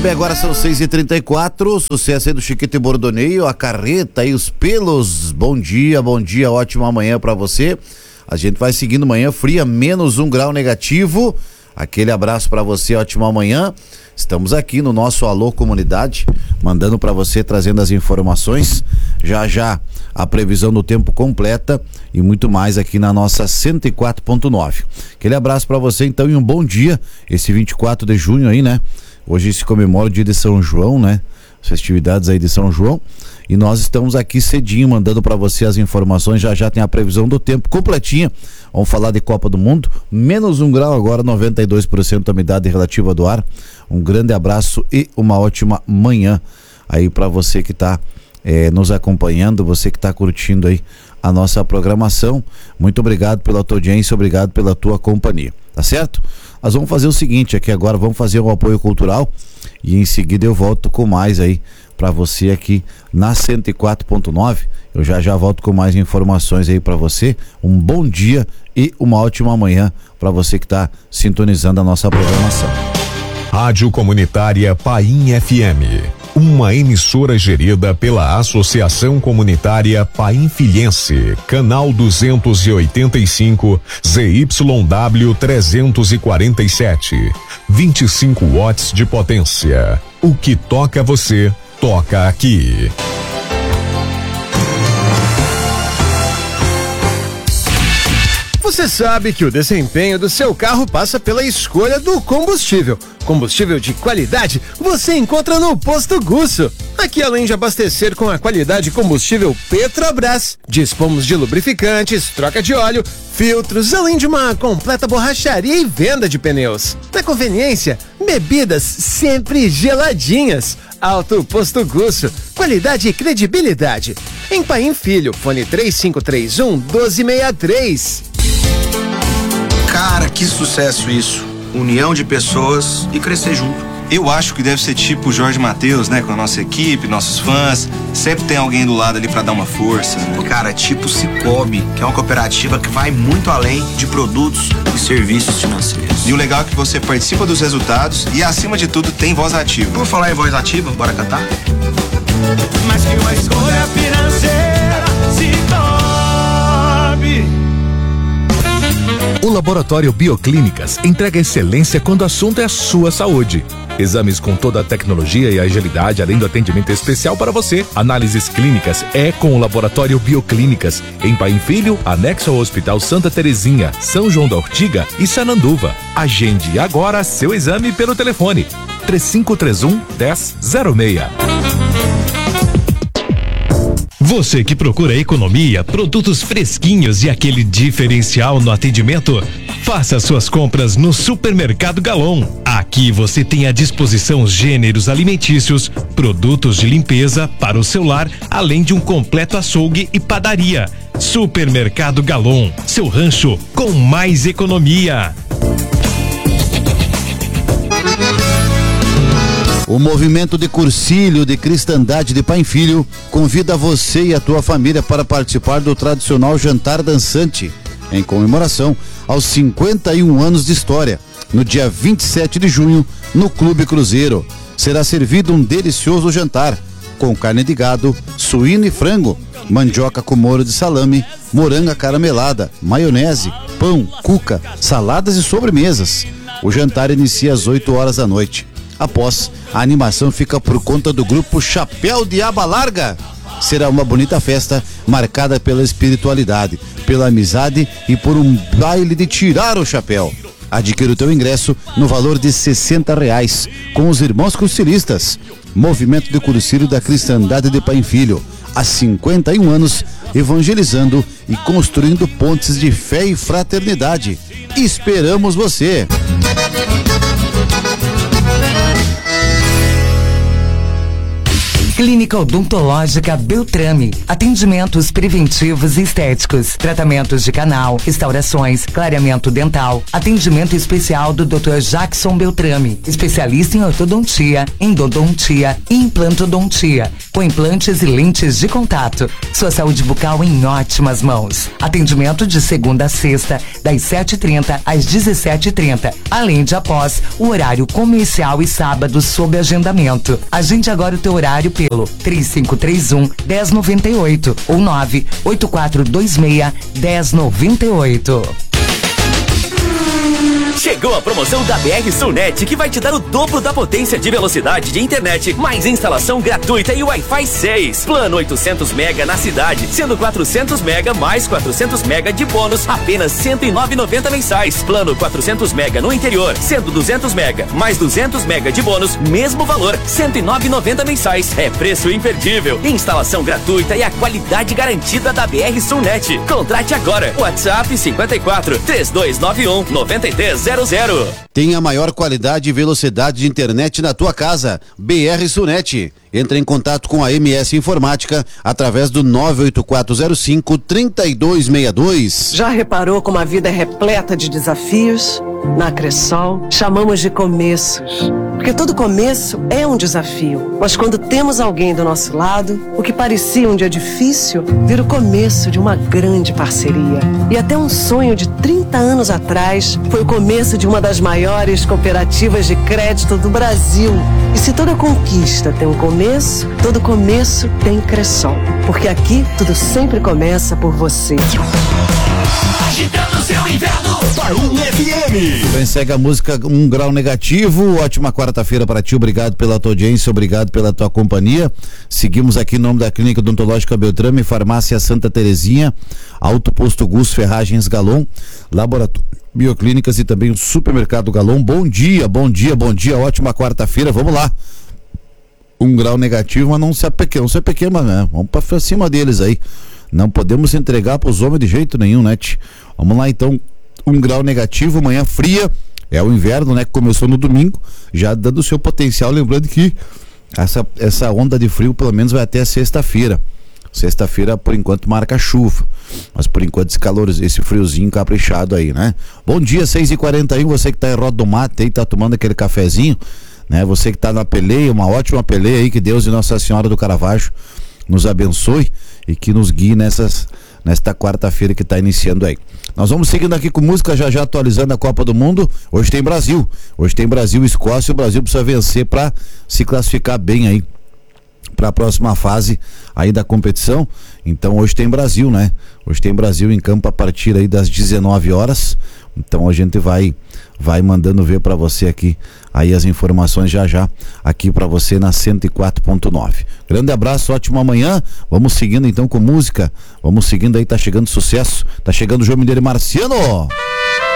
Bem, agora são 6h34, sucesso aí do Chiquito e Bordoneio, a carreta e os pelos. Bom dia, ótima manhã pra você. A gente vai seguindo manhã fria, menos 1 grau negativo. Aquele abraço pra você, ótima manhã. Estamos aqui no nosso Alô Comunidade, mandando pra você, trazendo as informações. Já a previsão do tempo completa e muito mais aqui na nossa 104.9. Aquele abraço pra você então e um bom dia, esse 24 de junho aí, né? Hoje se comemora o dia de São João, né? As festividades aí de São João. E nós estamos aqui cedinho mandando para você as informações. Já tem a previsão do tempo completinha. Vamos falar de Copa do Mundo. Menos 1 grau agora, 92% a umidade relativa do ar. Um grande abraço e uma ótima manhã aí para você que está nos acompanhando, você que está curtindo aí a nossa programação. Muito obrigado pela tua audiência, obrigado pela tua companhia. Tá certo? Nós vamos fazer o seguinte aqui agora, vamos fazer um apoio cultural e em seguida eu volto com mais aí para você aqui na 104.9. Eu já volto com mais informações aí para você. Um bom dia e uma ótima manhã para você que está sintonizando a nossa programação. Rádio Comunitária Paim FM, uma emissora gerida pela Associação Comunitária Painfilhense, canal 285, ZYW 347, 25 watts de potência. O que toca você, toca aqui. Você sabe que o desempenho do seu carro passa pela escolha do combustível. Combustível de qualidade você encontra no Posto Gusso. Aqui, além de abastecer com a qualidade combustível Petrobras, dispomos de lubrificantes, troca de óleo, filtros, além de uma completa borracharia e venda de pneus. Na conveniência, bebidas sempre geladinhas. Alto Posto Gusso, qualidade e credibilidade. Em Paim Filho, fone 3531-1263. Cara, que sucesso isso. União de pessoas e crescer junto. Eu acho que deve ser tipo o Jorge Mateus, né? Com a nossa equipe, nossos fãs. Sempre tem alguém do lado ali pra dar uma força, né? Cara, tipo Cicobi, que é uma cooperativa que vai muito além de produtos e serviços financeiros. E o legal é que você participa dos resultados e, acima de tudo, tem voz ativa. Vamos falar em voz ativa? Bora cantar? Mas que uma escolha financeira Cicobi. O Laboratório Bioclínicas entrega excelência quando o assunto é a sua saúde. Exames com toda a tecnologia e agilidade, além do atendimento especial para você. Análises clínicas é com o Laboratório Bioclínicas, em Paim Filho, anexo ao Hospital Santa Terezinha, São João da Ortiga e Sananduva. Agende agora seu exame pelo telefone 3531-1006. Você que procura economia, produtos fresquinhos e aquele diferencial no atendimento, faça suas compras no Supermercado Galon. Aqui você tem à disposição gêneros alimentícios, produtos de limpeza para o seu lar, além de um completo açougue e padaria. Supermercado Galon, seu rancho com mais economia. O movimento de Cursilho de Cristandade de Paim Filho convida você e a tua família para participar do tradicional jantar dançante, em comemoração aos 51 anos de história, no dia 27 de junho, no Clube Cruzeiro. Será servido um delicioso jantar, com carne de gado, suíno e frango, mandioca com molho de salame, moranga caramelada, maionese, pão, cuca, saladas e sobremesas. O jantar inicia às 8 horas da noite. Após, a animação fica por conta do grupo Chapéu de Aba Larga. Será uma bonita festa marcada pela espiritualidade, pela amizade e por um baile de tirar o chapéu. Adquira o teu ingresso no valor de R$60 com os irmãos cursilistas. Movimento de Cursilho da Cristandade de Paim Filho. Há 51 anos, evangelizando e construindo pontes de fé e fraternidade. Esperamos você! Clínica Odontológica Beltrame. Atendimentos preventivos e estéticos. Tratamentos de canal, restaurações, clareamento dental. Atendimento especial do Dr. Jackson Beltrame. Especialista em ortodontia, endodontia e implantodontia. Com implantes e lentes de contato. Sua saúde bucal em ótimas mãos. Atendimento de segunda a sexta, das 7h30 às 17h30. Além de após o horário comercial e sábado sob agendamento. Agende agora o teu horário pelo 3531-1098 ou 98426-1098. Chegou a promoção da BR Sulnet, que vai te dar o dobro da potência de velocidade de internet, mais instalação gratuita e Wi-Fi 6. Plano 800 mega na cidade, sendo 400 mega mais 400 mega de bônus, apenas R$ 109,90 mensais. Plano 400 mega no interior, sendo 200 mega mais 200 mega de bônus, mesmo valor, R$ 109,90 mensais. É preço imperdível, instalação gratuita e a qualidade garantida da BR Sulnet. Contrate agora. WhatsApp 54 3291 9300. Tem a maior qualidade e velocidade de internet na tua casa. BR Sulnet. Entre em contato com a MS Informática através do 98405-3262. Já reparou como a vida é repleta de desafios? Na Cressol, chamamos de começos. Porque todo começo é um desafio. Mas quando temos alguém do nosso lado, o que parecia um dia difícil vira o começo de uma grande parceria. E até um sonho de 30 anos atrás foi o começo de uma das maiores cooperativas de crédito do Brasil. E se toda conquista tem um começo, todo começo tem Cressol. Porque aqui tudo sempre começa por você. Agitando seu inverno, Painha FM. Então segue a música 1 grau negativo. Ótima quarta-feira para ti, obrigado pela tua audiência, obrigado pela tua companhia. Seguimos aqui em nome da Clínica Odontológica Beltrame, Farmácia Santa Terezinha, Alto Posto Gus, Ferragens Galon, Laboratório Bioclínicas e também o Supermercado Galon. Bom dia, ótima quarta-feira, vamos lá. 1 grau negativo, mas não se apequena, né? Vamos para cima deles aí. Não podemos entregar para os homens de jeito nenhum, né? Vamos lá então, 1 grau negativo, manhã fria, é o inverno, né? Que começou no domingo, já dando o seu potencial, lembrando que essa onda de frio pelo menos vai até sexta-feira. Sexta-feira, por enquanto, marca chuva, mas por enquanto esse friozinho caprichado aí, né? Bom dia, 6h41, você que tá em Roda do Mate aí, tá tomando aquele cafezinho, né? Você que tá na peleia, uma ótima peleia aí, que Deus e Nossa Senhora do Caravaggio nos abençoe e que nos guie nesta quarta-feira que está iniciando aí. Nós vamos seguindo aqui com música, já atualizando a Copa do Mundo. Hoje tem Brasil e Escócia. O Brasil precisa vencer para se classificar bem aí para a próxima fase aí da competição. Então hoje tem Brasil, né? Hoje tem Brasil em campo a partir aí das 19 horas. Então a gente vai mandando ver para você aqui aí as informações já aqui para você na 104.9. Grande abraço, ótima manhã. Vamos seguindo então com música. Vamos seguindo aí, tá chegando sucesso. Tá chegando o João Mineiro e Marciano.